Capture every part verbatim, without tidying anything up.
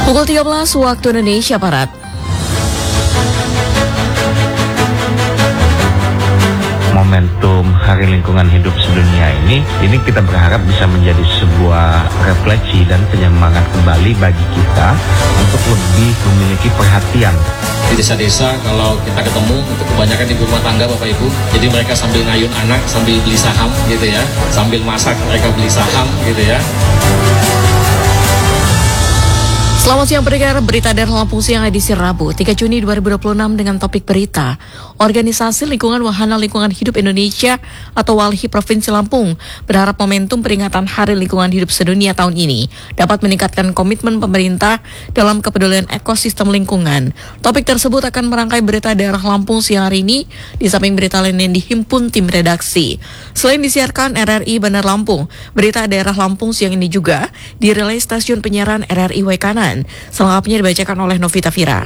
Pukul tiga belas waktu Indonesia Barat. Momentum Hari Lingkungan Hidup Sedunia ini, ini kita berharap bisa menjadi sebuah refleksi dan penyemangat kembali bagi kita untuk lebih memiliki perhatian. Di desa-desa kalau kita ketemu, untuk kebanyakan ibu rumah tangga Bapak Ibu, jadi mereka sambil ngayun anak, sambil beli saham gitu ya, sambil masak mereka beli saham gitu ya. Selamat siang pendengar, berita dari Lampung siang edisi Rabu tiga Juni dua ribu dua puluh enam dengan topik berita. Organisasi Lingkungan Wahana Lingkungan Hidup Indonesia atau WALHI Provinsi Lampung berharap momentum peringatan Hari Lingkungan Hidup Sedunia tahun ini dapat meningkatkan komitmen pemerintah dalam kepedulian ekosistem lingkungan. Topik tersebut akan merangkai berita daerah Lampung siang hari ini di samping berita lain yang dihimpun tim redaksi. Selain disiarkan R R I Bandar Lampung, berita daerah Lampung siang ini juga dirilis stasiun penyiaran R R I Waikanan. Selengkapnya dibacakan oleh Novita Fira.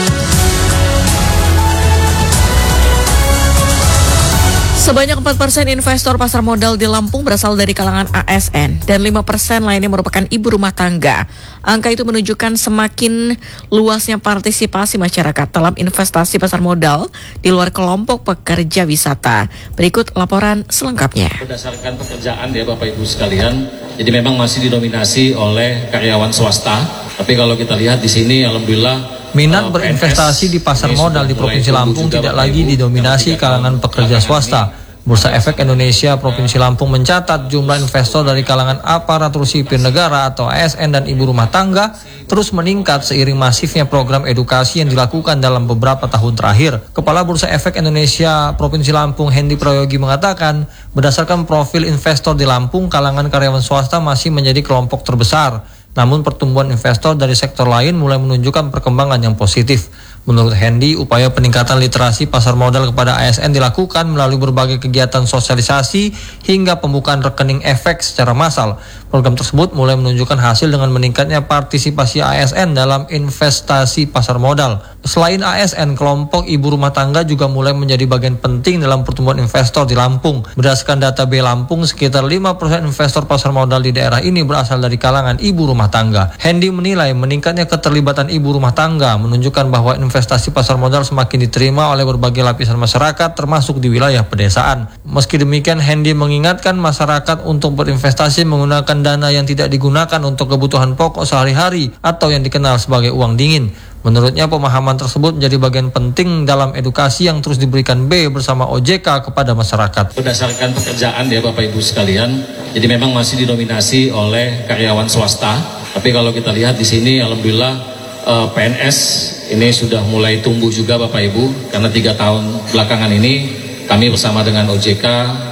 Sebanyak empat persen investor pasar modal di Lampung berasal dari kalangan A S N dan lima persen lainnya merupakan ibu rumah tangga. Angka itu menunjukkan semakin luasnya partisipasi masyarakat dalam investasi pasar modal di luar kelompok pekerja wisata. Berikut laporan selengkapnya. Berdasarkan pekerjaan ya Bapak Ibu sekalian, jadi memang masih didominasi oleh karyawan swasta. Tapi kalau kita lihat di sini, alhamdulillah minat berinvestasi di pasar modal di Provinsi Lampung tidak lagi didominasi kalangan pekerja swasta. Bursa Efek Indonesia Provinsi Lampung mencatat jumlah investor dari kalangan aparatur sipil negara atau A S N dan ibu rumah tangga terus meningkat seiring masifnya program edukasi yang dilakukan dalam beberapa tahun terakhir. Kepala Bursa Efek Indonesia Provinsi Lampung Hendy Prayogi mengatakan, berdasarkan profil investor di Lampung, kalangan karyawan swasta masih menjadi kelompok terbesar. Namun pertumbuhan investor dari sektor lain mulai menunjukkan perkembangan yang positif. Menurut Hendy, upaya peningkatan literasi pasar modal kepada A S N dilakukan melalui berbagai kegiatan sosialisasi hingga pembukaan rekening efek secara massal. Program tersebut mulai menunjukkan hasil dengan meningkatnya partisipasi A S N dalam investasi pasar modal. Selain A S N, kelompok ibu rumah tangga juga mulai menjadi bagian penting dalam pertumbuhan investor di Lampung. Berdasarkan data B Lampung, sekitar lima persen investor pasar modal di daerah ini berasal dari kalangan ibu rumah tangga. Hendy menilai meningkatnya keterlibatan ibu rumah tangga menunjukkan bahwa investasi pasar modal semakin diterima oleh berbagai lapisan masyarakat termasuk di wilayah pedesaan. Meski demikian, Hendy mengingatkan masyarakat untuk berinvestasi menggunakan dana yang tidak digunakan untuk kebutuhan pokok sehari-hari atau yang dikenal sebagai uang dingin. Menurutnya, pemahaman tersebut menjadi bagian penting dalam edukasi yang terus diberikan B bersama O J K kepada masyarakat. Berdasarkan pekerjaan ya Bapak Ibu sekalian, jadi memang masih didominasi oleh karyawan swasta. Tapi kalau kita lihat di sini, alhamdulillah eh, P N S ini sudah mulai tumbuh juga Bapak Ibu, karena tiga tahun belakangan ini kami bersama dengan O J K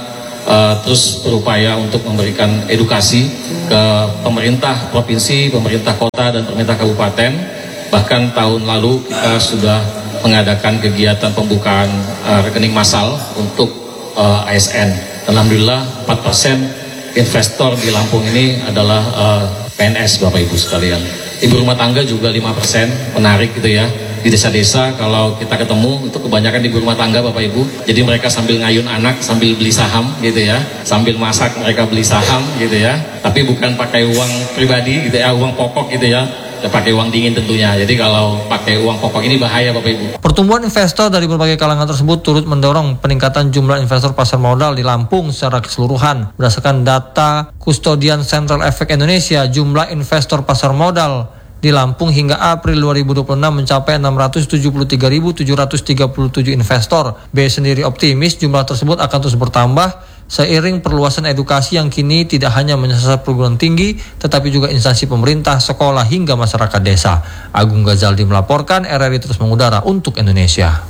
uh, terus berupaya untuk memberikan edukasi ke pemerintah provinsi, pemerintah kota, dan pemerintah kabupaten. Bahkan tahun lalu kita sudah mengadakan kegiatan pembukaan uh, rekening massal untuk uh, A S N. Alhamdulillah empat persen investor di Lampung ini adalah uh, P N S Bapak Ibu sekalian. Ibu rumah tangga juga lima persen, menarik gitu ya. Di desa-desa kalau kita ketemu, itu kebanyakan ibu rumah tangga Bapak Ibu, jadi mereka sambil ngayun anak, sambil beli saham gitu ya, sambil masak mereka beli saham gitu ya, tapi bukan pakai uang pribadi gitu ya, uang pokok gitu ya, ya pakai uang dingin tentunya. Jadi kalau pakai uang pokok ini bahaya Bapak Ibu. Pertumbuhan investor dari berbagai kalangan tersebut turut mendorong peningkatan jumlah investor pasar modal di Lampung secara keseluruhan. Berdasarkan data Kustodian Central Efek Indonesia, jumlah investor pasar modal di Lampung hingga April dua ribu dua puluh enam mencapai enam ratus tujuh puluh tiga ribu tujuh ratus tiga puluh tujuh investor. B sendiri optimis jumlah tersebut akan terus bertambah seiring perluasan edukasi yang kini tidak hanya menyasar perguruan tinggi, tetapi juga instansi pemerintah, sekolah, hingga masyarakat desa. Agung Ghazaldi melaporkan, R R I terus mengudara untuk Indonesia.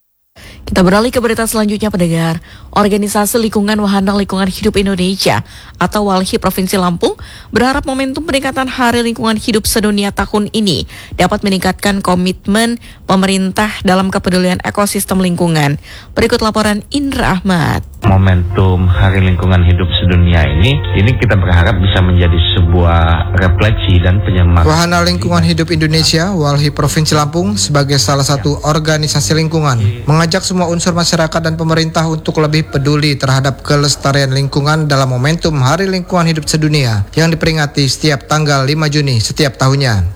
Kita beralih ke berita selanjutnya pendengar. Organisasi Lingkungan Wahana Lingkungan Hidup Indonesia atau WALHI Provinsi Lampung berharap momentum peningkatan Hari Lingkungan Hidup Sedunia tahun ini dapat meningkatkan komitmen pemerintah dalam kepedulian ekosistem lingkungan. Berikut laporan Indra Ahmad. Momentum Hari Lingkungan Hidup Sedunia ini, ini kita berharap bisa menjadi sebuah refleksi dan penyemangat. Wahana Lingkungan Hidup Indonesia, WALHI Provinsi Lampung, sebagai salah satu organisasi lingkungan, mengajak semua unsur masyarakat dan pemerintah untuk lebih peduli terhadap kelestarian lingkungan dalam momentum Hari Lingkungan Hidup Sedunia yang diperingati setiap tanggal lima Juni setiap tahunnya.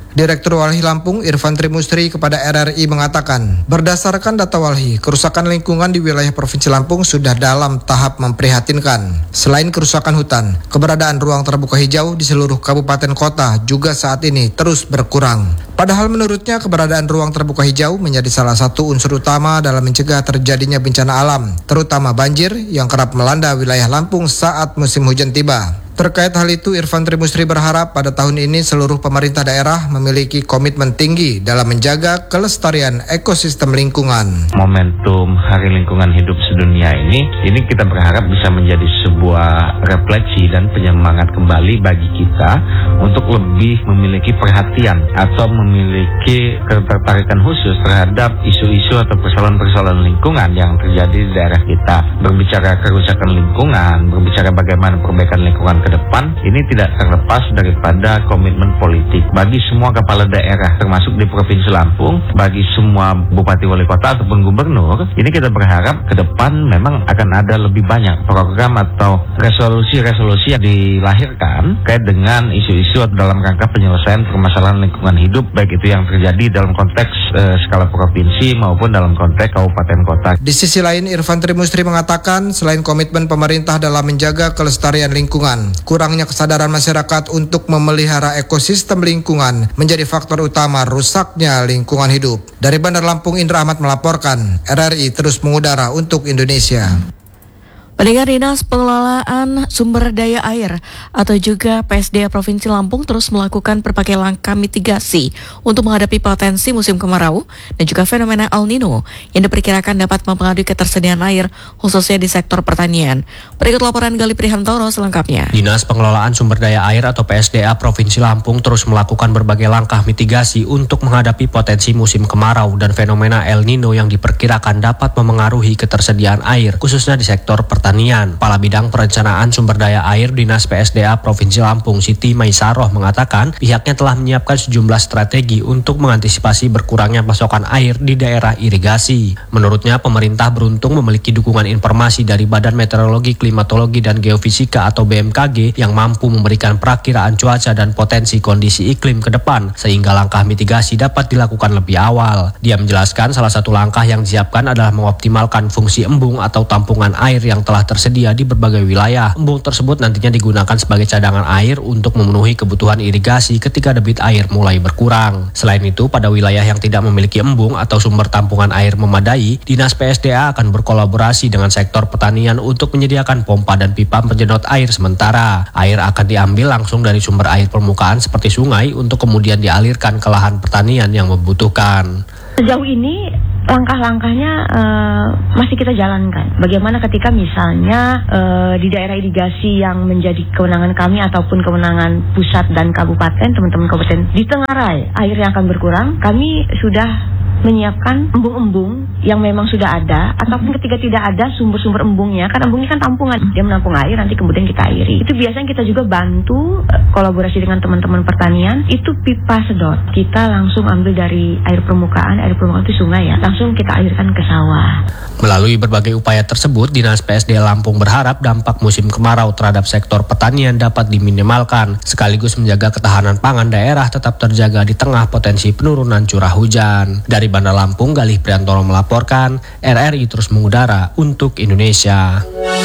Direktur Walhi Lampung Irfan Trimustri kepada R R I mengatakan, berdasarkan data Walhi, kerusakan lingkungan di wilayah Provinsi Lampung sudah dalam tahap memprihatinkan. Selain kerusakan hutan, keberadaan ruang terbuka hijau di seluruh kabupaten kota juga saat ini terus berkurang. Padahal menurutnya keberadaan ruang terbuka hijau menjadi salah satu unsur utama dalam mencegah terjadinya bencana alam, terutama banjir yang kerap melanda wilayah Lampung saat musim hujan tiba. Terkait hal itu, Irfan Trimustri berharap pada tahun ini seluruh pemerintah daerah memiliki komitmen tinggi dalam menjaga kelestarian ekosistem lingkungan. Momentum Hari Lingkungan Hidup Sedunia ini, ini kita berharap bisa menjadi sebuah refleksi dan penyemangat kembali bagi kita untuk lebih memiliki perhatian atau memiliki ketertarikan khusus terhadap isu-isu atau persoalan-persoalan lingkungan yang terjadi di daerah kita. Berbicara kerusakan lingkungan, berbicara bagaimana perbaikan lingkungan ke depan, ini tidak terlepas daripada komitmen politik bagi semua kepala daerah, termasuk di Provinsi Lampung, bagi semua bupati wali kota ataupun gubernur. Ini kita berharap ke depan memang akan ada lebih banyak program atau resolusi-resolusi yang dilahirkan kait dengan isu-isu dalam rangka penyelesaian permasalahan lingkungan hidup, baik itu yang terjadi dalam konteks eh, skala provinsi maupun dalam konteks kabupaten kota. Di sisi lain, Irfan Trimustri mengatakan selain komitmen pemerintah dalam menjaga kelestarian lingkungan, kurangnya kesadaran masyarakat untuk memelihara ekosistem lingkungan menjadi faktor utama rusaknya lingkungan hidup. Dari Bandar Lampung, Indra Ahmad melaporkan, R R I terus mengudara untuk Indonesia. Pendengar, Dinas Pengelolaan Sumber Daya Air atau juga P S D A Provinsi Lampung terus melakukan berbagai langkah mitigasi untuk menghadapi potensi musim kemarau dan juga fenomena El Nino yang diperkirakan dapat mempengaruhi ketersediaan air khususnya di sektor pertanian. Berikut laporan Gali Prihantoro selengkapnya. Dinas Pengelolaan Sumber Daya Air atau P S D A Provinsi Lampung terus melakukan berbagai langkah mitigasi untuk menghadapi potensi musim kemarau dan fenomena El Nino yang diperkirakan dapat memengaruhi ketersediaan air khususnya di sektor pertanian. Kepala Bidang Perencanaan Sumber Daya Air Dinas P S D A Provinsi Lampung Siti Maisaroh mengatakan pihaknya telah menyiapkan sejumlah strategi untuk mengantisipasi berkurangnya pasokan air di daerah irigasi. Menurutnya pemerintah beruntung memiliki dukungan informasi dari Badan Meteorologi, Klimatologi dan Geofisika atau B M K G yang mampu memberikan perakiraan cuaca dan potensi kondisi iklim ke depan sehingga langkah mitigasi dapat dilakukan lebih awal. Dia menjelaskan salah satu langkah yang disiapkan adalah mengoptimalkan fungsi embung atau tampungan air yang telah tersedia di berbagai wilayah. Embung tersebut nantinya digunakan sebagai cadangan air untuk memenuhi kebutuhan irigasi ketika debit air mulai berkurang. Selain itu, pada wilayah yang tidak memiliki embung atau sumber tampungan air memadai, Dinas P S D A akan berkolaborasi dengan sektor pertanian untuk menyediakan pompa dan pipa penjedot air sementara. Air akan diambil langsung dari sumber air permukaan seperti sungai untuk kemudian dialirkan ke lahan pertanian yang membutuhkan. Sejauh ini langkah-langkahnya uh, masih kita jalankan. Bagaimana ketika misalnya uh, di daerah irigasi yang menjadi kewenangan kami ataupun kewenangan pusat dan kabupaten, teman-teman kabupaten di Tengarai air yang akan berkurang, kami sudah menyiapkan embung-embung yang memang sudah ada, ataupun ketika tidak ada sumber-sumber embungnya, kan embungnya kan tampungan, dia menampung air, nanti kemudian kita airi. Itu biasanya kita juga bantu kolaborasi dengan teman-teman pertanian, itu pipa sedot. Kita langsung ambil dari air permukaan, air permukaan itu sungai ya, langsung kita airkan ke sawah. Melalui berbagai upaya tersebut, Dinas P S D A Lampung berharap dampak musim kemarau terhadap sektor pertanian dapat diminimalkan, sekaligus menjaga ketahanan pangan daerah tetap terjaga di tengah potensi penurunan curah hujan. Dari Bandar Lampung, Galih Priantoro melaporkan, R R I terus mengudara untuk Indonesia.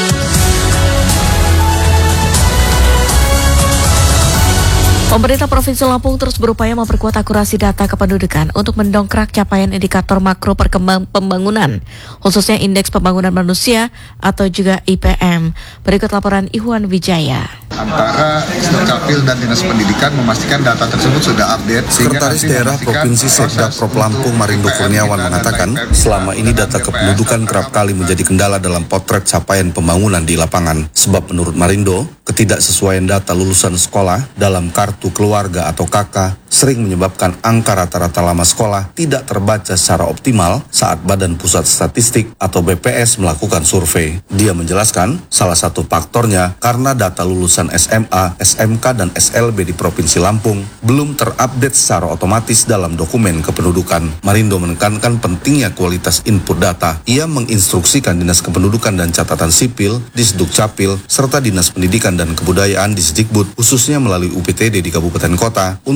Pemerintah Provinsi Lampung terus berupaya memperkuat akurasi data kependudukan untuk mendongkrak capaian indikator makro perkembang pembangunan, khususnya Indeks Pembangunan Manusia atau juga I P M. Berikut laporan Iwan Wijaya. Antara Dukcapil dan Dinas Pendidikan memastikan data tersebut sudah update. Sekretaris Daerah Provinsi Sekda Prop Lampung Marindo Kurniawan mengatakan, selama ini data kependudukan kerap kali menjadi kendala dalam potret capaian pembangunan di lapangan. Sebab menurut Marindo, ketidaksesuaian data lulusan sekolah dalam kartu keluarga atau K K sering menyebabkan angka rata-rata lama sekolah tidak terbaca secara optimal saat Badan Pusat Statistik atau B P S melakukan survei. Dia menjelaskan, salah satu faktornya karena data lulusan S M A, S M K, dan S L B di Provinsi Lampung belum terupdate secara otomatis dalam dokumen kependudukan. Marindo menekankan pentingnya kualitas input data. Ia menginstruksikan Dinas Kependudukan dan Catatan Sipil, Disdukcapil, serta Dinas Pendidikan dan Kebudayaan Disdikbud, khususnya melalui U P T D di kabupaten kota, untuk proaktif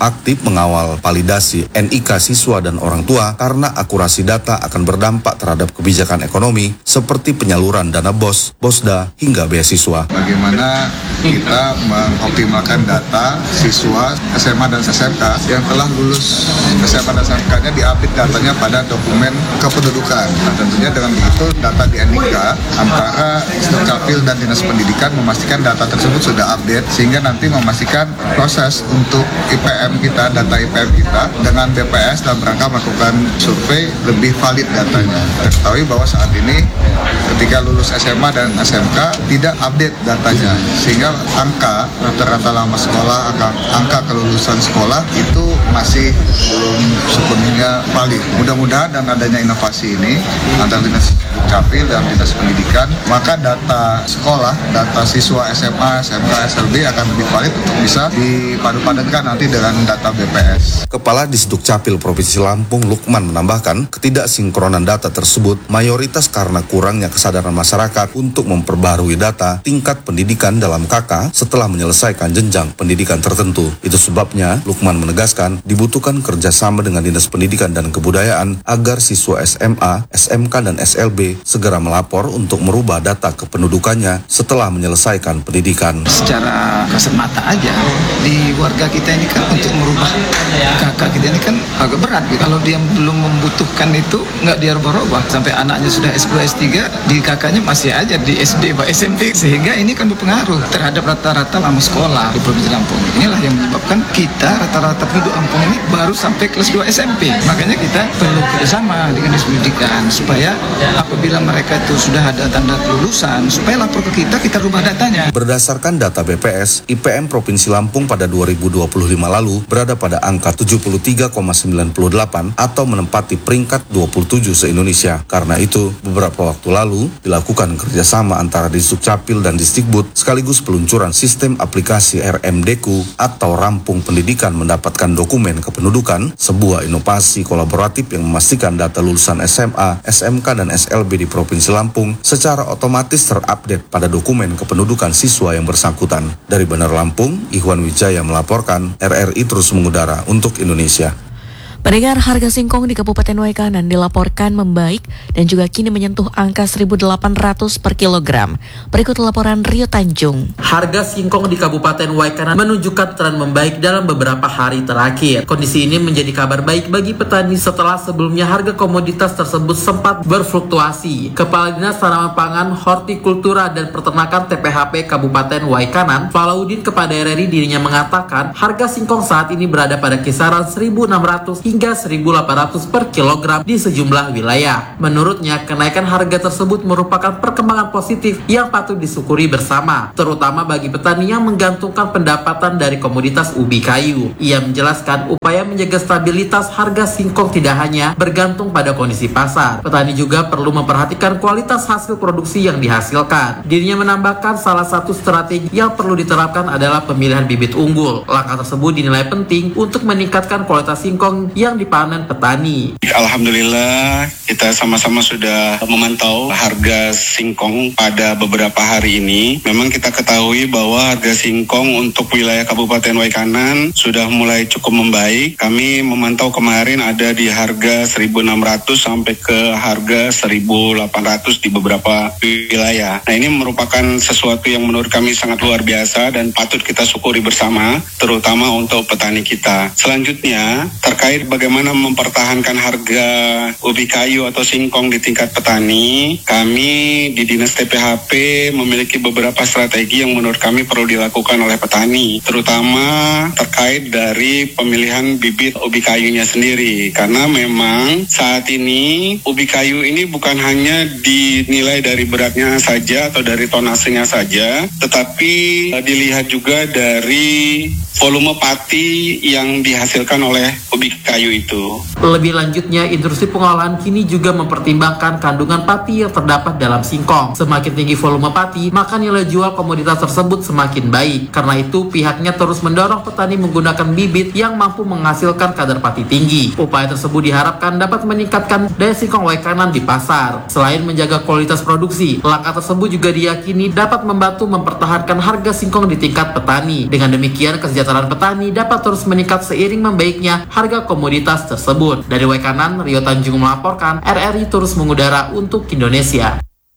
proaktif mengawal validasi N I K siswa dan orang tua karena akurasi data akan berdampak terhadap kebijakan ekonomi seperti penyaluran dana B O S, BOSDA, hingga beasiswa. Bagaimana kita mengoptimalkan data siswa S M A dan S M K yang telah lulus S M A dan S M K-nya diupdate datanya pada dokumen kependudukan. Nah, tentunya dengan begitu data di N I K antara Dukcapil dan Dinas Pendidikan memastikan data tersebut sudah update sehingga nanti memastikan proses untuk I P M kita, data I P M kita dengan B P S dalam rangka melakukan survei lebih valid datanya. Kita ketahui bahwa saat ini ketika lulus S M A dan S M K tidak update datanya sehingga angka rata-rata lama sekolah, angka, angka kelulusan sekolah itu masih belum sepenuhnya valid. Mudah-mudahan dengan adanya inovasi ini antara Dinas Dukcapil dan Dinas Pendidikan, maka data sekolah, data siswa S M A, S M K, S L B akan lebih valid untuk bisa dipadu-padankan nanti dengan data B P S. Kepala Disdukcapil Provinsi Lampung Lukman menambahkan, ketidaksinkronan data tersebut mayoritas karena kurangnya kesadaran masyarakat untuk memperbarui data tingkat pendidikan dalam K K setelah menyelesaikan jenjang pendidikan tertentu. Itu sebabnya Lukman menegaskan dibutuhkan kerjasama dengan Dinas Pendidikan dan Kebudayaan agar siswa S M A, S M K, dan S L B segera melapor untuk merubah data kependudukannya setelah menyelesaikan pendidikan. Secara kasat mata aja, di warga kita ini kan untuk merubah K K kita ini kan agak berat. Kalau dia belum membutuhkan itu, nggak dia rubah-rubah. Sampai anaknya sudah S dua, S tiga, di K K-nya masih aja di S D, S M P. Sehingga ini kan berpengaruh terhadap rata-rata lama sekolah di Provinsi Lampung. Inilah yang menyebabkan kita rata-rata penduduk Lampung ini baru sampai kelas dua S M P. Makanya kita perlu kerjasama dengan Dinas Pendidikan supaya apabila mereka itu sudah ada tanda kelulusan, supaya lapor ke kita, kita rubah datanya. Berdasarkan data B P S, I P M Provinsi Lampung pada dua ribu dua puluh lima lalu berada pada angka tujuh puluh tiga koma sembilan delapan atau menempati peringkat dua puluh tujuh se-Indonesia. Karena itu, beberapa waktu lalu dilakukan kerjasama antara Disdukcapil dan Disdikbud sekaligus peluncuran sistem aplikasi R M D Ku atau Rampung Pendidikan Mendapatkan Dokumen Kependudukan, sebuah inovasi kolaboratif yang memastikan data lulusan S M A, S M K, dan S L B di Provinsi Lampung secara otomatis terupdate pada dokumen kependudukan siswa yang bersangkutan. Dari Bandar Lampung, Ikhwan Wijaya melaporkan, R R I terus mengudara untuk Indonesia. Pendengar, harga singkong di Kabupaten Waikanan dilaporkan membaik dan juga kini menyentuh angka seribu delapan ratus per kilogram. Berikut laporan Rio Tanjung. Harga singkong di Kabupaten Waikanan menunjukkan tren membaik dalam beberapa hari terakhir. Kondisi ini menjadi kabar baik bagi petani setelah sebelumnya harga komoditas tersebut sempat berfluktuasi. Kepala Dinas Tanaman Pangan, Hortikultura dan Peternakan T P H P Kabupaten Waikanan, Falaudin kepada R R I dirinya mengatakan harga singkong saat ini berada pada kisaran seribu enam ratus hingga seribu delapan ratus per kilogram di sejumlah wilayah. Menurutnya, kenaikan harga tersebut merupakan perkembangan positif yang patut disyukuri bersama, terutama bagi petani yang menggantungkan pendapatan dari komoditas ubi kayu. Ia menjelaskan upaya menjaga stabilitas harga singkong tidak hanya bergantung pada kondisi pasar. Petani juga perlu memperhatikan kualitas hasil produksi yang dihasilkan. Dirinya menambahkan salah satu strategi yang perlu diterapkan adalah pemilihan bibit unggul. Langkah tersebut dinilai penting untuk meningkatkan kualitas singkong yang dipanen petani. Alhamdulillah, kita sama-sama sudah memantau harga singkong pada beberapa hari ini. Memang kita ketahui bahwa harga singkong untuk wilayah Kabupaten Waikanan sudah mulai cukup membaik. Kami memantau kemarin ada di harga seribu enam ratus sampai ke harga seribu delapan ratus di beberapa wilayah. Nah, ini merupakan sesuatu yang menurut kami sangat luar biasa dan patut kita syukuri bersama, terutama untuk petani kita. Selanjutnya, terkait bagaimana mempertahankan harga ubi kayu atau singkong di tingkat petani, kami di Dinas T P H P memiliki beberapa strategi yang menurut kami perlu dilakukan oleh petani, terutama terkait dari pemilihan bibit ubi kayunya sendiri. Karena memang saat ini ubi kayu ini bukan hanya dinilai dari beratnya saja atau dari tonasenya saja, tetapi dilihat juga dari volume pati yang dihasilkan oleh ubi kayu kayu itu. Lebih lanjutnya, industri pengolahan kini juga mempertimbangkan kandungan pati yang terdapat dalam singkong. Semakin tinggi volume pati, maka nilai jual komoditas tersebut semakin baik. Karena itu, pihaknya terus mendorong petani menggunakan bibit yang mampu menghasilkan kadar pati tinggi. Upaya tersebut diharapkan dapat meningkatkan daya singkong Waikanan di pasar. Selain menjaga kualitas produksi, langkah tersebut juga diyakini dapat membantu mempertahankan harga singkong di tingkat petani. Dengan demikian, kesejahteraan petani dapat terus meningkat seiring membaiknya harga komoditas tersebut. Dari Waikanan, Rio Tanjung melaporkan, R R I terus mengudara untuk Indonesia.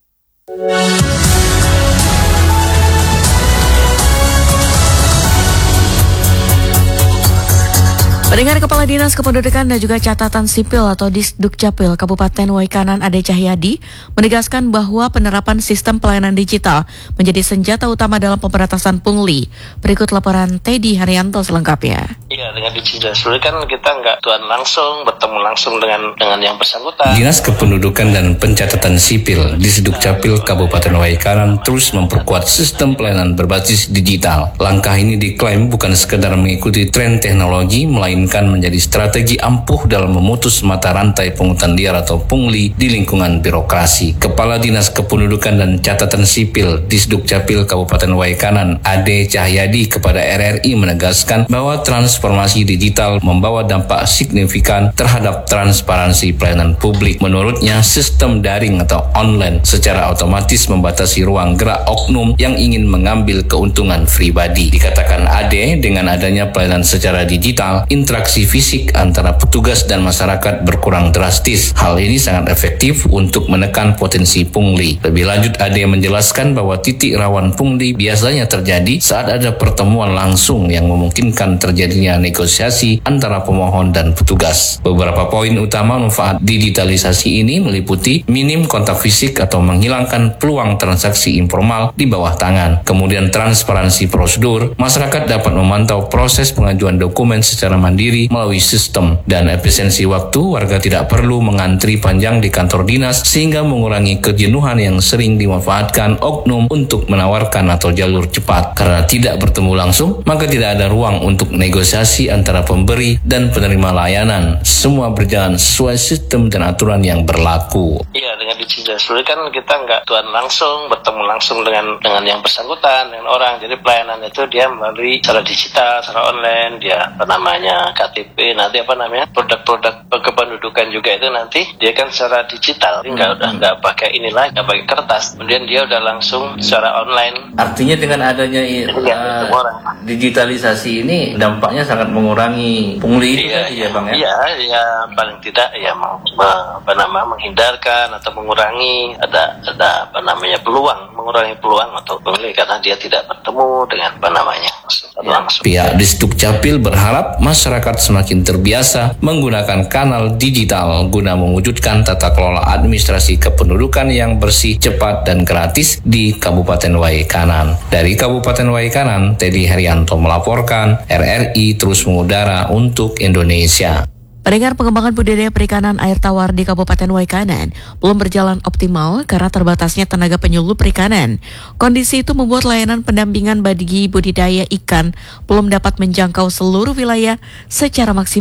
Pendengar, Kepala Dinas Kependudukan dan juga Catatan Sipil atau Disdukcapil Kabupaten Waikanan Ade Cahyadi menegaskan bahwa penerapan sistem pelayanan digital menjadi senjata utama dalam pemberantasan pungli. Berikut laporan Teddy Haryanto selengkapnya. Iya, dengan digital kan kita nggak tuan langsung bertemu langsung dengan dengan yang bersangkutan. Dinas Kependudukan dan Pencatatan Sipil Disdukcapil Kabupaten Waikanan terus memperkuat sistem pelayanan berbasis digital. Langkah ini diklaim bukan sekedar mengikuti tren teknologi, melainkan menjadi strategi ampuh dalam memutus mata rantai pungutan liar atau pungli di lingkungan birokrasi. Kepala Dinas Kependudukan dan Catatan Sipil Disdukcapil Kabupaten Waikanan Ade Cahyadi kepada R R I menegaskan bahwa transformasi digital membawa dampak signifikan terhadap transparansi pelayanan publik. Menurutnya, sistem daring atau online secara otomatis membatasi ruang gerak oknum yang ingin mengambil keuntungan pribadi. Dikatakan Ade, dengan adanya pelayanan secara digital, interaksi fisik antara petugas dan masyarakat berkurang drastis. Hal ini sangat efektif untuk menekan potensi pungli. Lebih lanjut, Ade menjelaskan bahwa titik rawan pungli biasanya terjadi saat ada pertemuan langsung yang memungkinkan terjadinya negosiasi antara pemohon dan petugas. Beberapa poin utama manfaat digitalisasi ini meliputi minim kontak fisik atau menghilangkan peluang transaksi informal di bawah tangan. Kemudian transparansi prosedur, masyarakat dapat memantau proses pengajuan dokumen secara mandiri melalui sistem, dan efisiensi waktu, warga tidak perlu mengantri panjang di kantor dinas sehingga mengurangi kejenuhan yang sering dimanfaatkan oknum untuk menawarkan atau jalur cepat. Karena tidak bertemu langsung, maka tidak ada ruang untuk negosiasi antara pemberi dan penerima layanan. Semua berjalan sesuai sistem dan aturan yang berlaku. Iya, dengan digital kan kita nggak tuan langsung bertemu langsung dengan dengan yang bersangkutan, dengan orang. Jadi pelayanan itu dia melalui secara digital, secara online, dia apa namanya K T P, nanti apa namanya produk-produk kependudukan juga itu nanti dia kan secara digital, hmm. nggak udah nggak pakai inilah, nggak pakai kertas. Kemudian dia udah langsung secara online. Artinya dengan adanya uh, uh, digitalisasi ini dampaknya sangat mengurangi pungli itu iya, kan, ya Bang ya? Iya, ya paling tidak ya mau apa nama menghindarkan atau mengurangi ada ada apa namanya peluang mengurangi peluang atau pungli karena dia tidak bertemu dengan apa namanya langsung. Pihak Disdukcapil berharap masyarakat semakin terbiasa menggunakan kanal digital guna mewujudkan tata kelola administrasi kependudukan yang bersih, cepat, dan gratis di Kabupaten Waikanan. Dari Kabupaten Waikanan, Teddy Haryanto melaporkan, R R I terus mengudara untuk Indonesia. Pendengar, pengembangan budidaya perikanan air tawar di Kabupaten Waikanan belum berjalan optimal karena terbatasnya tenaga penyuluh perikanan. Kondisi itu membuat layanan pendampingan bagi budidaya ikan belum dapat menjangkau seluruh wilayah secara maksimal.